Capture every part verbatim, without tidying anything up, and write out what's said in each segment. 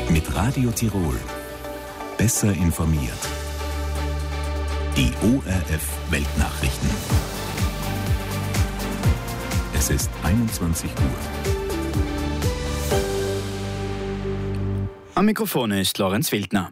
Mit Radio Tirol. Besser informiert. Die O R F Weltnachrichten. Es ist einundzwanzig Uhr. Am Mikrofon ist Lorenz Wildner.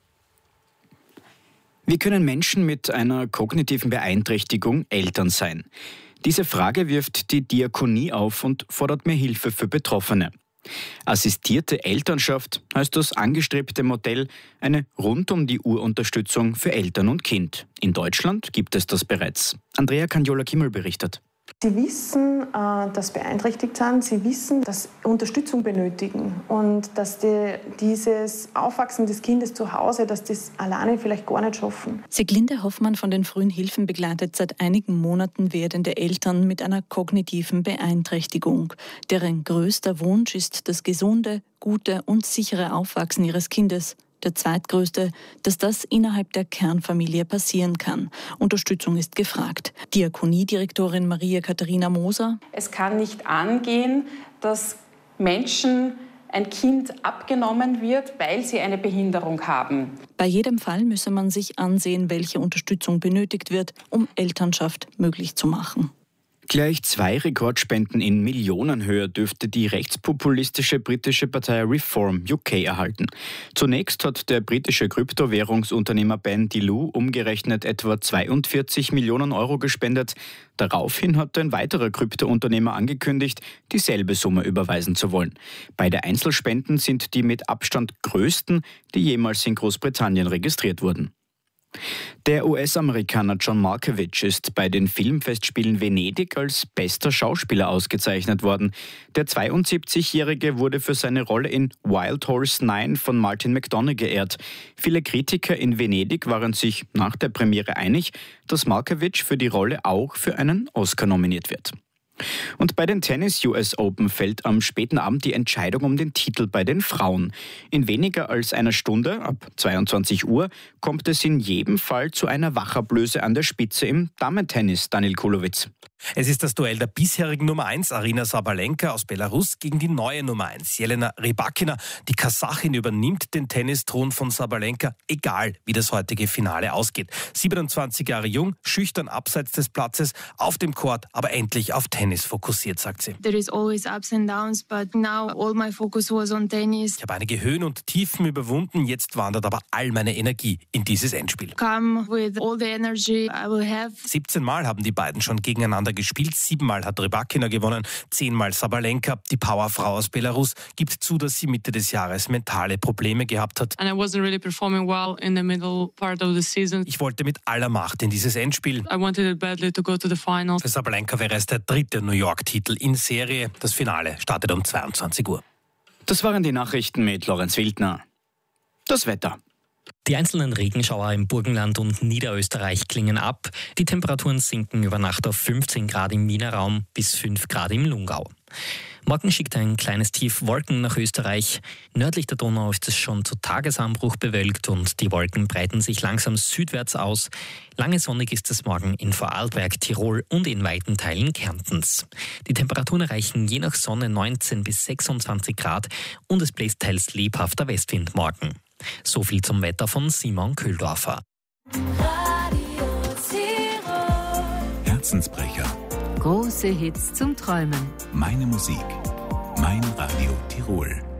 Wie können Menschen mit einer kognitiven Beeinträchtigung Eltern sein? Diese Frage wirft die Diakonie auf und fordert mehr Hilfe für Betroffene. Assistierte Elternschaft heißt das angestrebte Modell, eine Rund-um-die-Uhr-Unterstützung für Eltern und Kind. In Deutschland gibt es das bereits. Andrea Canjola-Kimmel berichtet. Sie wissen, dass sie beeinträchtigt sind. Sie wissen, dass sie Unterstützung benötigen und dass die, dieses Aufwachsen des Kindes zu Hause, dass das alleine vielleicht gar nicht schaffen. Sieglinde Hoffmann von den Frühen Hilfen begleitet seit einigen Monaten werdende Eltern mit einer kognitiven Beeinträchtigung. Deren größter Wunsch ist das gesunde, gute und sichere Aufwachsen ihres Kindes. Der zweitgrößte, dass das innerhalb der Kernfamilie passieren kann. Unterstützung ist gefragt. Diakoniedirektorin Maria Katharina Moser. Es kann nicht angehen, dass Menschen ein Kind abgenommen wird, weil sie eine Behinderung haben. Bei jedem Fall müsse man sich ansehen, welche Unterstützung benötigt wird, um Elternschaft möglich zu machen. Gleich zwei Rekordspenden in Millionenhöhe dürfte die rechtspopulistische britische Partei Reform U K erhalten. Zunächst hat der britische Kryptowährungsunternehmer Ben Dilou umgerechnet etwa zweiundvierzig Millionen Euro gespendet. Daraufhin hat ein weiterer Kryptounternehmer angekündigt, dieselbe Summe überweisen zu wollen. Beide Einzelspenden sind die mit Abstand größten, die jemals in Großbritannien registriert wurden. Der U S-Amerikaner John Malkovich ist bei den Filmfestspielen Venedig als bester Schauspieler ausgezeichnet worden. Der zweiundsiebzigjährige wurde für seine Rolle in Wild Horse neun von Martin McDonagh geehrt. Viele Kritiker in Venedig waren sich nach der Premiere einig, dass Malkovich für die Rolle auch für einen Oscar nominiert wird. Und bei den Tennis-U S Open fällt am späten Abend die Entscheidung um den Titel bei den Frauen. In weniger als einer Stunde, ab zweiundzwanzig Uhr, kommt es in jedem Fall zu einer Wachablöse an der Spitze im Damen-Tennis, Daniel Kulowitz. Es ist das Duell der bisherigen Nummer eins, Aryna Sabalenka aus Belarus, gegen die neue Nummer eins, Jelena Rybakina. Die Kasachin übernimmt den Tennisthron von Sabalenka, egal wie das heutige Finale ausgeht. siebenundzwanzig Jahre jung, schüchtern abseits des Platzes, auf dem Court, aber endlich auf Tennis fokussiert, sagt sie. There is always ups and downs, but now all my focus was on tennis. Ich habe einige Höhen und Tiefen überwunden, jetzt wandert aber all meine Energie in dieses Endspiel. Come with all the energy I will have. siebzehn Mal haben die beiden schon gegeneinander gespielt. Siebenmal hat Rybakina gewonnen, zehnmal Sabalenka. Die Powerfrau aus Belarus gibt zu, dass sie Mitte des Jahres mentale Probleme gehabt hat. And I wasn't really performing well in the middle part of the season. Ich wollte mit aller Macht in dieses Endspiel. I wanted it badly to go to the finals. Für Sabalenka wäre es der dritte New York-Titel in Serie. Das Finale startet um zweiundzwanzig Uhr. Das waren die Nachrichten mit Lorenz Wildner. Das Wetter. Die einzelnen Regenschauer im Burgenland und Niederösterreich klingen ab. Die Temperaturen sinken über Nacht auf fünfzehn Grad im Wiener Raum bis fünf Grad im Lungau. Morgen schickt ein kleines Tief Wolken nach Österreich. Nördlich der Donau ist es schon zu Tagesanbruch bewölkt und die Wolken breiten sich langsam südwärts aus. Lange sonnig ist es morgen in Vorarlberg, Tirol und in weiten Teilen Kärntens. Die Temperaturen erreichen je nach Sonne neunzehn bis sechsundzwanzig Grad und es bläst teils lebhafter Westwind morgen. So viel zum Wetter von Simon Köhldorfer. Herzensbrecher. Große Hits zum Träumen. Meine Musik. Mein Radio Tirol.